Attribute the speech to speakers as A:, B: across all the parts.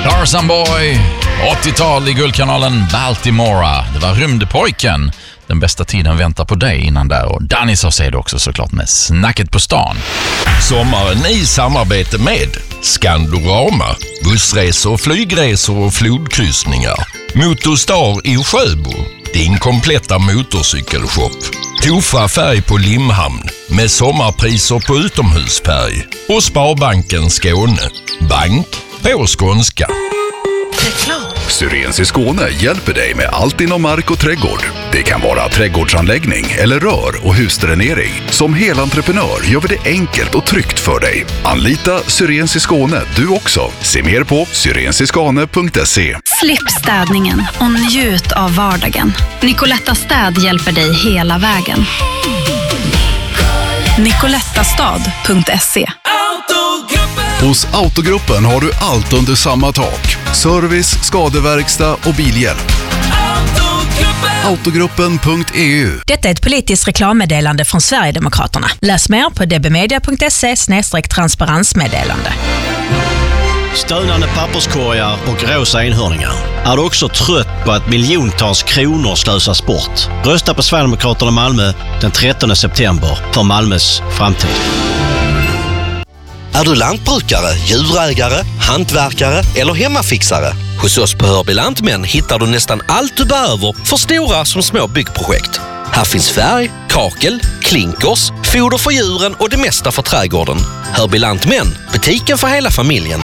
A: Tarzan Boy, 80-tal i guldkanalen Baltimora. Det var Rymdpojken. Den bästa tiden väntar på dig innan där. Och Danny sa sig det också såklart med Snacket på stan.
B: Sommaren i samarbete med Skandorama, bussresor, flygresor och flodkryssningar. Motorstar i Sjöbo, din kompletta motorcykelshop. Tofa färg på Limhamn med sommarpriser på utomhusfärg. Och Sparbanken Skåne, bank på skånska.
C: Syrens i Skåne hjälper dig med allt inom mark och trädgård. Det kan vara trädgårdsanläggning eller rör- och husdränering. Som helentreprenör gör vi det enkelt och tryggt för dig. Anlita Syrens i Skåne du också. Se mer på syrensiskane.se.
D: Slipp städningen och njut av vardagen. Nicoletta Städ hjälper dig hela vägen. nicolettastad.se.
C: Hos Autogruppen har du allt under samma tak. Service, skadeverkstad och bilhjälp. Autogruppen.eu.
E: Detta är ett politiskt reklammeddelande från Sverigedemokraterna. Läs mer på dbmedia.se/transparensmeddelande.
F: Stönande papperskorgar och rosa enhörningar. Är du också trött på att miljontals kronor slösas bort? Rösta på Sverigedemokraterna Malmö den 13 september för Malmös framtid.
G: Är du lantbrukare, djurägare, hantverkare eller hemmafixare? Hos oss på Hörby Lantmän hittar du nästan allt du behöver för stora som små byggprojekt. Här finns färg, kakel, klinkers, foder för djuren och det mesta för trädgården. Hörby Lantmän, butiken för hela familjen.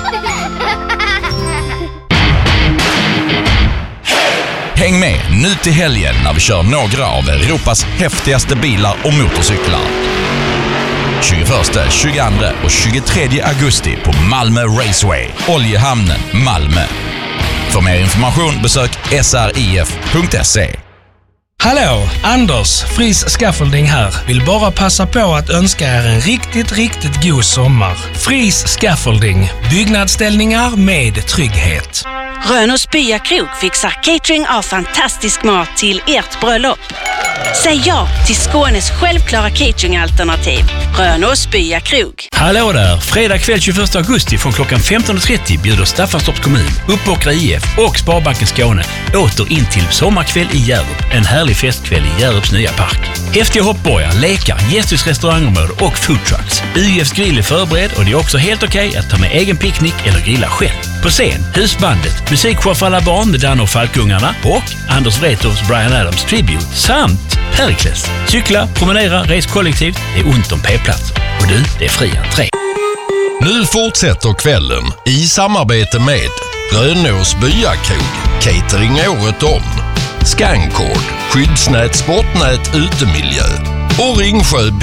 A: Häng med nu till helgen när vi kör några av Europas häftigaste bilar och motorcyklar. 21, 22 och 23 augusti på Malmö Raceway, Oljehamnen, Malmö. För mer information besök srif.se.
H: Hallå, Anders, Fris Scaffolding här. Vill bara passa på att önska er en riktigt god sommar. Fris Scaffolding, byggnadsställningar med trygghet.
I: Rönås Byakrog fixar catering av fantastisk mat till ert bröllop. Säg ja till Skånes självklara cateringalternativ. Rönås Byakrog.
H: Hallå där, fredag kväll 21 augusti från klockan 15.30 bjuder Staffanstorps kommun, Uppåkra IF och Sparbanken Skåne åter in till sommarkväll i Hjärup. En härlig festkväll i Hjärups nya park. Häftiga hoppborgar, lekar, gästhusrestaurangområde och foodtrucks. UFs grill är förberedd och det är också helt okej att ta med egen picknick eller grilla själv. På scen, husbandet, musikshow för alla barn med Dan och Falkungarna och Anders Wrethofs Bryan Adams Tribute samt Perikles. Cykla, promenera, res kollektivt, det är ont om p-platser. Och du, det är fri entré.
B: Nu fortsätter kvällen i samarbete med Rönås Byakrog, catering året om, Scankord, skyddsnät, sportnät, utemiljö och Ringsjö